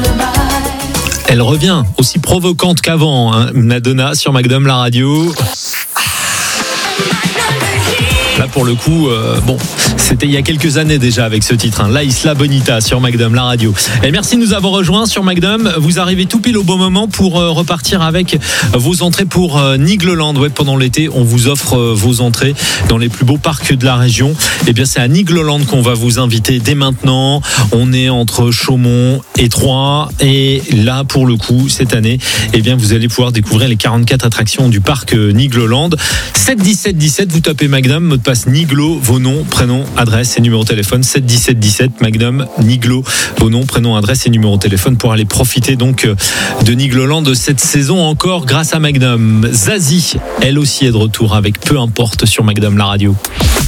Elle revient aussi provocante qu'avant, hein. Madonna sur Magnum la radio. Là pour le coup, c'était il y a quelques années déjà avec ce titre, hein. La Isla Bonita sur Magnum la radio. Et merci de nous avoir rejoints sur Magnum. Vous arrivez tout pile au bon moment pour repartir avec vos entrées pour Nigloland. Ouais, pendant l'été, on vous offre vos entrées dans les plus beaux parcs de la région. Eh bien, c'est à Nigloland qu'on va vous inviter dès maintenant. On est entre Chaumont et Troyes. Et là, pour le coup, cette année, eh bien, vous allez pouvoir découvrir les 44 attractions du parc Nigloland. 7 17 17, vous tapez Magnum, mot de passe Niglo, vos noms, prénoms, adresse et numéro de téléphone. 7 17 17, Magnum, Niglo, vos noms, prénoms, adresse et numéro de téléphone pour aller profiter donc de Nigloland de cette saison encore grâce à Magnum. Zazie, elle aussi est de retour avec Peu importe sur Magnum la radio.